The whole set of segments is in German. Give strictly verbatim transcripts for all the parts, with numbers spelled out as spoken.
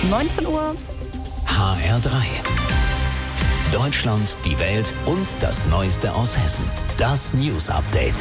neunzehn Uhr. H R drei. Deutschland, die Welt und das Neueste aus Hessen. Das News Update.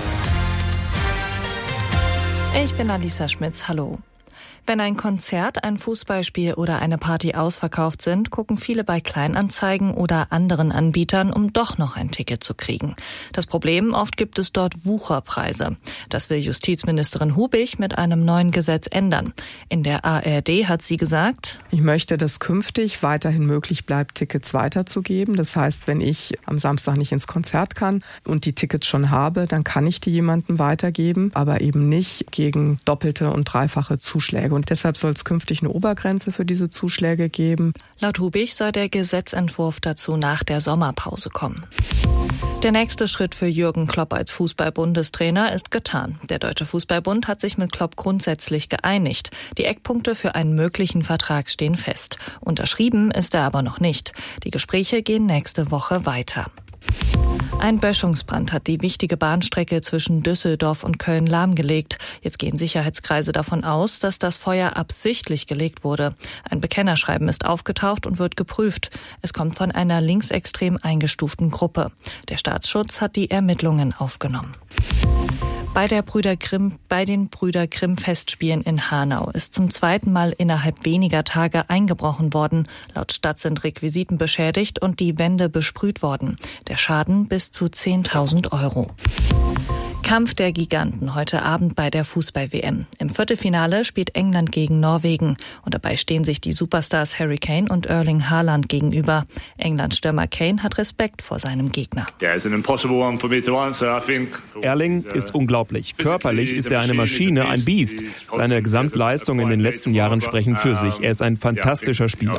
Ich bin Alisa Schmitz. Hallo. Wenn ein Konzert, ein Fußballspiel oder eine Party ausverkauft sind, gucken viele bei Kleinanzeigen oder anderen Anbietern, um doch noch ein Ticket zu kriegen. Das Problem, oft gibt es dort Wucherpreise. Das will Justizministerin Hubig mit einem neuen Gesetz ändern. In der A R D hat sie gesagt: Ich möchte, dass künftig weiterhin möglich bleibt, Tickets weiterzugeben. Das heißt, wenn ich am Samstag nicht ins Konzert kann und die Tickets schon habe, dann kann ich die jemandem weitergeben, aber eben nicht gegen doppelte und dreifache Zuschläge. Und deshalb soll es künftig eine Obergrenze für diese Zuschläge geben. Laut Hubig soll der Gesetzentwurf dazu nach der Sommerpause kommen. Der nächste Schritt für Jürgen Klopp als Fußball-Bundestrainer ist getan. Der Deutsche Fußballbund hat sich mit Klopp grundsätzlich geeinigt. Die Eckpunkte für einen möglichen Vertrag stehen fest. Unterschrieben ist er aber noch nicht. Die Gespräche gehen nächste Woche weiter. Ein Böschungsbrand hat die wichtige Bahnstrecke zwischen Düsseldorf und Köln lahmgelegt. Jetzt gehen Sicherheitskreise davon aus, dass das Feuer absichtlich gelegt wurde. Ein Bekennerschreiben ist aufgetaucht und wird geprüft. Es kommt von einer linksextrem eingestuften Gruppe. Der Staatsschutz hat die Ermittlungen aufgenommen. Bei der Brüder Grimm, bei den Brüder Grimm Festspielen in Hanau ist zum zweiten Mal innerhalb weniger Tage eingebrochen worden. Laut Stadt sind Requisiten beschädigt und die Wände besprüht worden. Der Schaden bis zu zehntausend Euro. Kampf der Giganten heute Abend bei der Fußball-W M. Im Viertelfinale spielt England gegen Norwegen und dabei stehen sich die Superstars Harry Kane und Erling Haaland gegenüber. Englands Stürmer Kane hat Respekt vor seinem Gegner. Erling ist unglaublich. Körperlich ist er eine Maschine, ein Biest. Seine Gesamtleistungen in den letzten Jahren sprechen für sich. Er ist ein fantastischer Spieler.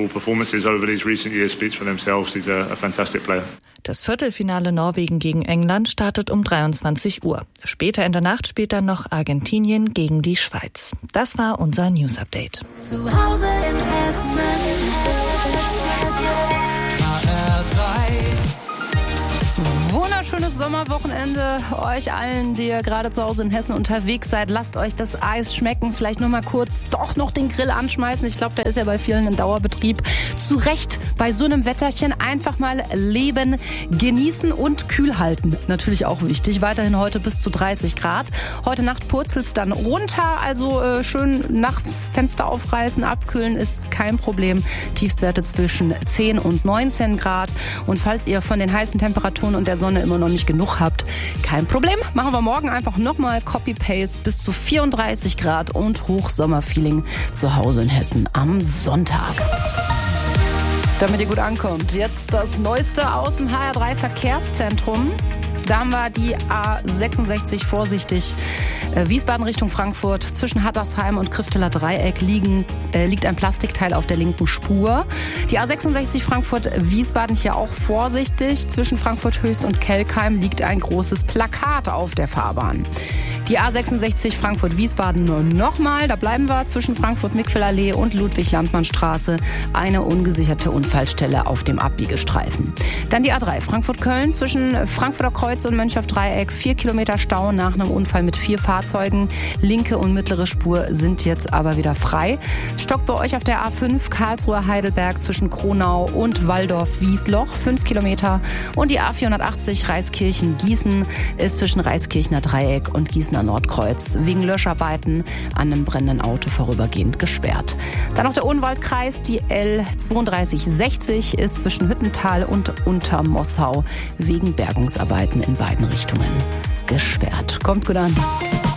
Das Viertelfinale Norwegen gegen England startet um dreiundzwanzig Uhr. Später in der Nacht spielt dann noch Argentinien gegen die Schweiz. Das war unser News Update. Zu Hause in Hessen. H R drei. Wunderschönes Sommerwochenende euch allen, die ihr gerade zu Hause in Hessen unterwegs seid. Lasst euch das Eis schmecken. Vielleicht nur mal kurz doch noch den Grill anschmeißen. Ich glaube, der ist ja bei vielen in Dauerbetrieb. Zu Recht bei so einem Wetterchen einfach mal leben, genießen und kühl halten. Natürlich auch wichtig. Weiterhin heute bis zu dreißig Grad. Heute Nacht purzelt es dann runter. Also äh, schön nachts Fenster aufreißen, abkühlen ist kein Problem. Tiefstwerte zwischen zehn und neunzehn Grad. Und falls ihr von den heißen Temperaturen und der Sonne immer noch nicht genug habt, kein Problem. Machen wir morgen einfach nochmal Copy-Paste bis zu vierunddreißig Grad und Hochsommerfeeling zu Hause in Hessen am Sonntag. Damit ihr gut ankommt, jetzt das Neueste aus dem H R drei Verkehrszentrum. Da haben wir die A sechsundsechzig vorsichtig. Äh, Wiesbaden Richtung Frankfurt. Zwischen Hattersheim und Krifteler Dreieck liegen, äh, liegt ein Plastikteil auf der linken Spur. Die A sechsundsechzig Frankfurt-Wiesbaden hier auch vorsichtig. Zwischen Frankfurt Höchst und Kelkheim liegt ein großes Plakat auf der Fahrbahn. Die A sechsundsechzig Frankfurt-Wiesbaden nur nochmal. Da bleiben wir zwischen Frankfurt-Mickfellallee und Ludwig-Landmann-Straße. Eine ungesicherte Unfallstelle auf dem Abbiegestreifen. Dann die A drei Frankfurt-Köln zwischen Frankfurter Kreuz und Mönchhoff-Dreieck. Vier Kilometer Stau nach einem Unfall mit vier Fahrzeugen. Linke und mittlere Spur sind jetzt aber wieder frei. Stockt bei euch auf der A fünf Karlsruhe-Heidelberg zwischen Kronau und Walldorf-Wiesloch. Fünf Kilometer. Und die A vierhundertachtzig Reiskirchen-Gießen ist zwischen Reiskirchner Dreieck und Gießener Nordkreuz wegen Löscharbeiten an einem brennenden Auto vorübergehend gesperrt. Dann noch der Odenwaldkreis. Die L zweiunddreißig sechzig ist zwischen Hüttental und Untermossau wegen Bergungsarbeiten in beiden Richtungen gesperrt. Kommt gut an.